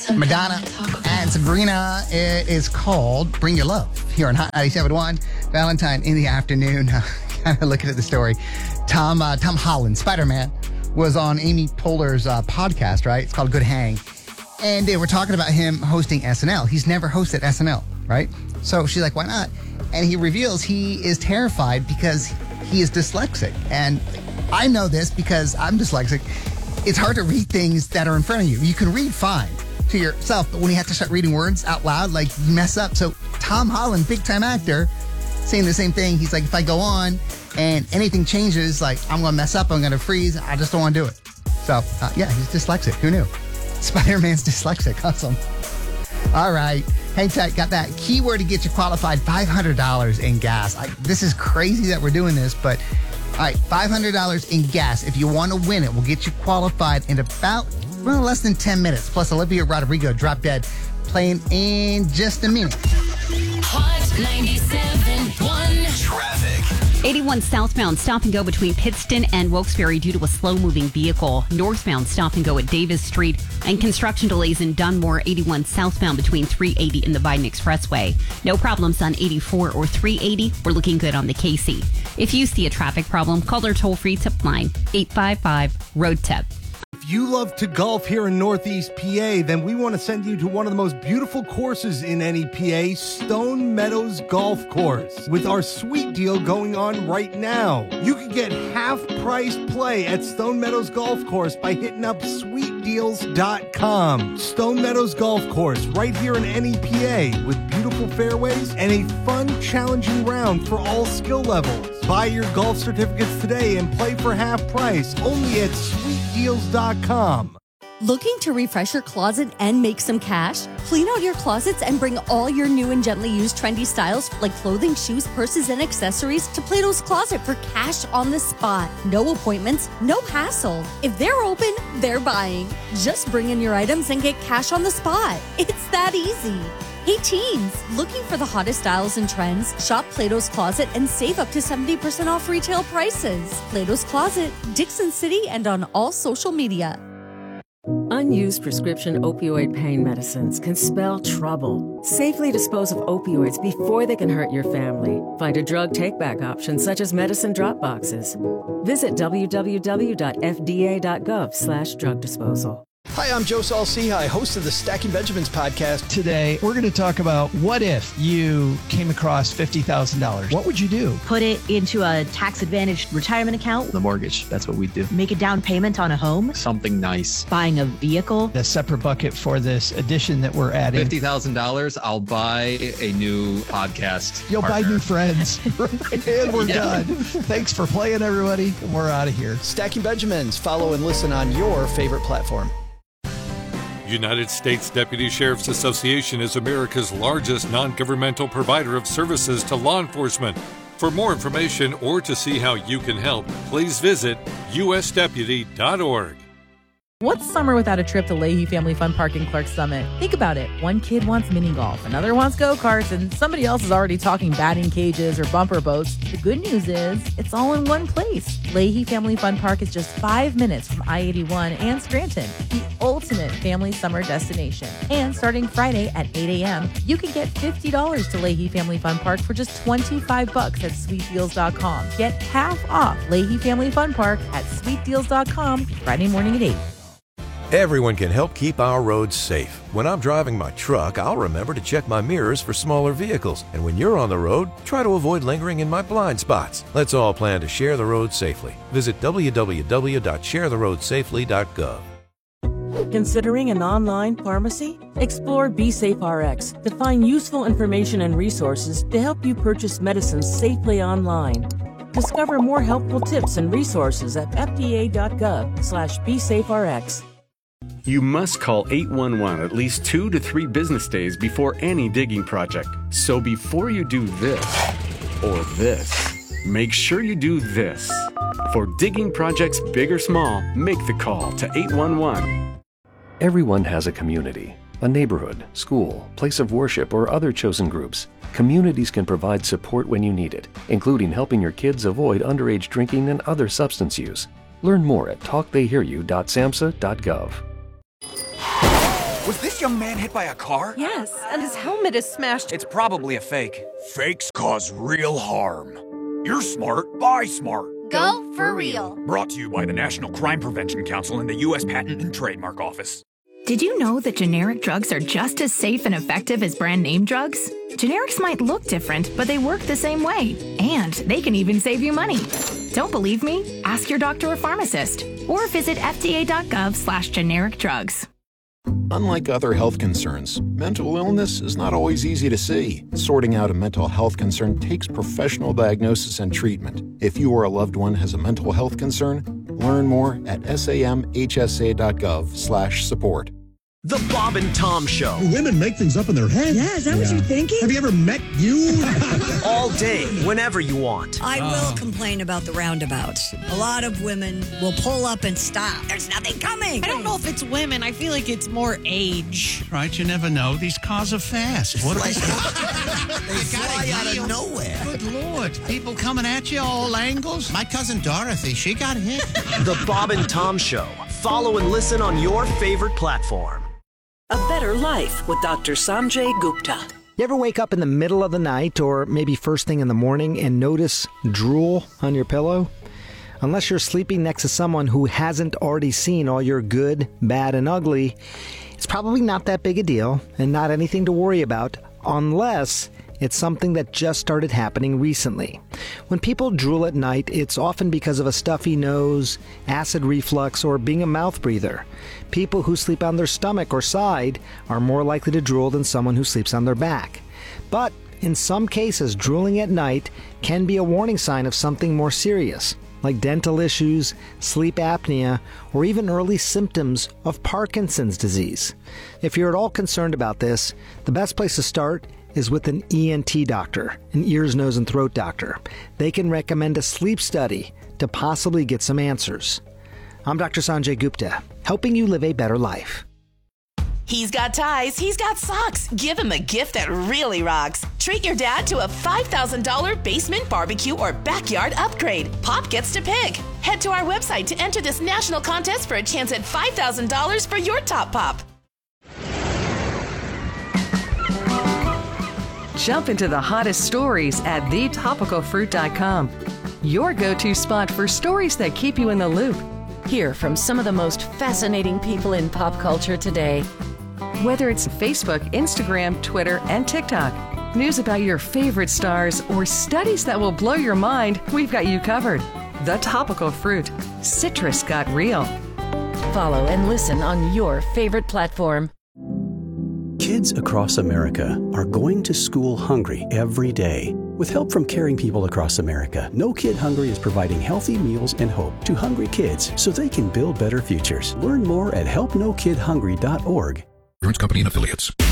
Madonna and Sabrina. It is called Bring Your Love here on Hot 97.1. Valentine in the afternoon. Kind of looking at the story. Tom Holland, Spider-Man, was on Amy Poehler's podcast, right? It's called Good Hang. And they were talking about him hosting SNL. He's never hosted SNL, right? So she's like, why not? And he reveals he is terrified because he is dyslexic. And I know this because I'm dyslexic. It's hard to read things that are in front of you. You can read fine to yourself, but when you have to start reading words out loud, like, you mess up. So Tom Holland, big-time actor, saying the same thing. He's like, if I go on and anything changes, like, I'm going to mess up, I'm going to freeze, I just don't want to do it. So, yeah, he's dyslexic. Who knew? Spider-Man's dyslexic. Awesome. All right. Hang tight. Got that keyword to get you qualified. $500 in gas. This is crazy that we're doing this, but all right, $500 in gas. If you want to win it, we'll get you qualified in about less than 10 minutes. Plus, Olivia Rodrigo, Drop Dead, playing in just a minute. Hot 97.1 Traffic. 81 southbound stop and go between Pittston and Wilkes-Barre due to a slow-moving vehicle. Northbound stop and go at Davis Street, and construction delays in Dunmore. 81 southbound between 380 and the Biden Expressway. No problems on 84 or 380. We're looking good on the KC. If you see a traffic problem, call our toll-free tip line, 855-ROAD-TIP. If you love to golf here in Northeast PA, then we want to send you to one of the most beautiful courses in any PA, Stone Meadows Golf Course, with our sweet deal going on right now. You can get half-price play at Stone Meadows Golf Course by hitting up sweetdeals.com. Stone Meadows Golf Course, right here in NEPA, with beautiful fairways and a fun, challenging round for all skill levels. Buy your golf certificates today and play for half price, only at sweetdeals.com. Looking to refresh your closet and make some cash? Clean out your closets and bring all your new and gently used trendy styles like clothing, shoes, purses, and accessories to Plato's Closet for cash on the spot. No appointments, no hassle. If they're open, they're buying. Just bring in your items and get cash on the spot. It's that easy. Hey teens, looking for the hottest styles and trends? Shop Plato's Closet and save up to 70% off retail prices. Plato's Closet, Dixon City, and on all social media. Unused prescription opioid pain medicines can spell trouble. Safely dispose of opioids before they can hurt your family. Find a drug take-back option such as medicine drop boxes. Visit www.fda.gov/drug disposal. Hi, I'm Joe Saul-Sehy, host of the Stacking Benjamins podcast. Today, we're going to talk about what if you came across $50,000. What would you do? Put it into a tax-advantaged retirement account. The mortgage, that's what we do. Make a down payment on a home. Something nice. Buying a vehicle. A separate bucket for this addition that we're adding. $50,000, I'll buy a new podcast You'll partner. buy new friends. And we're done. Thanks for playing, everybody. We're out of here. Stacking Benjamins. Follow and listen on your favorite platform. United States Deputy Sheriff's Association is America's largest non-governmental provider of services to law enforcement. For more information or to see how you can help, please visit usdeputy.org. What's summer without a trip to Leahy Family Fun Park in Clarks Summit? Think about it. One kid wants mini golf, another wants go-karts, and somebody else is already talking batting cages or bumper boats. The good news is it's all in one place. Leahy Family Fun Park is just 5 minutes from I-81 and Scranton, the ultimate family summer destination. And starting Friday at 8 a.m., you can get $50 to Leahy Family Fun Park for just $25 at sweetdeals.com. Get half off Leahy Family Fun Park at sweetdeals.com Friday morning at 8. Everyone can help keep our roads safe. When I'm driving my truck, I'll remember to check my mirrors for smaller vehicles. And when you're on the road, try to avoid lingering in my blind spots. Let's all plan to share the road safely. Visit www.sharetheroadsafely.gov. Considering an online pharmacy? Explore BeSafeRx to find useful information and resources to help you purchase medicines safely online. Discover more helpful tips and resources at fda.gov/BeSafeRx. You must call 811 at least 2 to 3 business days before any digging project. So before you do this or this, make sure you do this. For digging projects big or small, make the call to 811. Everyone has a community, a neighborhood, school, place of worship, or other chosen groups. Communities can provide support when you need it, including helping your kids avoid underage drinking and other substance use. Learn more at talktheyhearyou.samhsa.gov. Was this young man hit by a car? Yes, and his helmet is smashed. It's probably a fake. Fakes cause real harm. You're smart. Buy smart. Go for real. Brought to you by the National Crime Prevention Council and the U.S. Patent and Trademark Office. Did you know that generic drugs are just as safe and effective as brand name drugs? Generics might look different, but they work the same way. And they can even save you money. Don't believe me? Ask your doctor or pharmacist. Or visit fda.gov/generic drugs. Unlike other health concerns, mental illness is not always easy to see. Sorting out a mental health concern takes professional diagnosis and treatment. If you or a loved one has a mental health concern, learn more at samhsa.gov/support. The Bob and Tom Show. Women make things up in their head. Yeah, is that what you're thinking? Have you ever met you? All day, whenever you want. I will complain about the roundabouts. A lot of women will pull up and stop. There's nothing coming. I don't know if it's women. I feel like it's more age. Right, you never know. These cars are fast. What they fly out of nowhere. Good Lord. People coming at you all angles. My cousin Dorothy, she got hit. The Bob and Tom Show. Follow and listen on your favorite platform. A Better Life with Dr. Sanjay Gupta. You ever wake up in the middle of the night or maybe first thing in the morning and notice drool on your pillow? Unless you're sleeping next to someone who hasn't already seen all your good, bad, and ugly, it's probably not that big a deal and not anything to worry about unless it's something that just started happening recently. When people drool at night, it's often because of a stuffy nose, acid reflux, or being a mouth breather. People who sleep on their stomach or side are more likely to drool than someone who sleeps on their back. But in some cases, drooling at night can be a warning sign of something more serious, like dental issues, sleep apnea, or even early symptoms of Parkinson's disease. If you're at all concerned about this, the best place to start is with an ENT doctor, an ears, nose, and throat doctor. They can recommend a sleep study to possibly get some answers. I'm Dr. Sanjay Gupta, helping you live a better life. He's got ties, he's got socks. Give him a gift that really rocks. Treat your dad to a $5,000 basement barbecue or backyard upgrade. Pop gets to pick. Head to our website to enter this national contest for a chance at $5,000 for your top pop. Jump into the hottest stories at thetopicalfruit.com. Your go-to spot for stories that keep you in the loop. Hear from some of the most fascinating people in pop culture today. Whether it's Facebook, Instagram, Twitter, and TikTok, news about your favorite stars, or studies that will blow your mind, we've got you covered. The Topical Fruit. Citrus got real. Follow and listen on your favorite platform. Kids across America are going to school hungry every day. With help from caring people across America, No Kid Hungry is providing healthy meals and hope to hungry kids so they can build better futures. Learn more at helpnokidhungry.org. Insurance Company and Affiliates.